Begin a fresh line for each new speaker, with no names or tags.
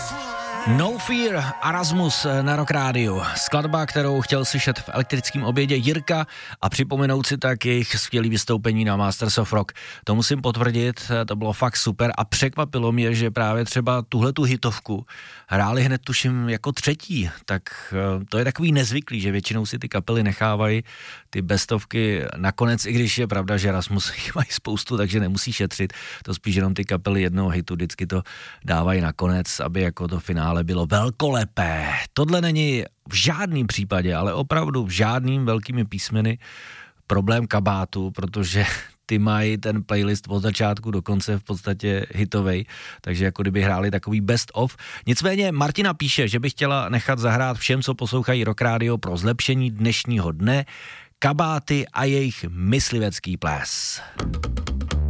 No Fear, Erasmus na Rock Rádiu. Skladba, kterou chtěl slyšet v elektrickém obědě Jirka a připomenout si tak jejich skvělý vystoupení na Masters of Rock. To musím potvrdit, to bylo fakt super a překvapilo mě, že právě třeba tuhletu hitovku hráli hned tuším jako třetí, tak to je takový nezvyklý, že většinou si ty kapely nechávají ty bestovky nakonec, i když je pravda, že Erasmus jich mají spoustu, takže nemusí šetřit, to spíš jenom ty kapely jednoho hitu vždycky to dávají nakonec, aby jako to finále bylo velkolepé. Tohle není v žádném případě, ale opravdu v žádným velkými písmeny problém kabátu, protože ty mají ten playlist od začátku do konce v podstatě hitovej, takže jako kdyby hráli takový best of. Nicméně Martina píše, že by chtěla nechat zahrát všem, co poslouchají Rock Radio pro zlepšení dnešního dne, kabáty a jejich myslivecký ples.